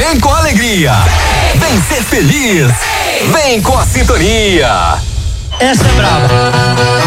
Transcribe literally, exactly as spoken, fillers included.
Vem com alegria. Vem ser feliz. Vem com a sintonia. Essa é brava.